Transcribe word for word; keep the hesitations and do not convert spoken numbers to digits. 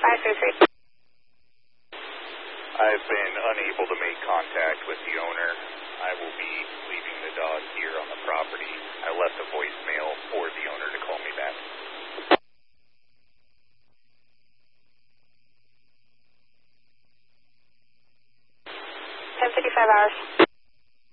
five three three. I've been unable to make contact with the owner. I will be leaving the dog here on the property. I left a voicemail for the owner to call me back. ten fifty-five hours.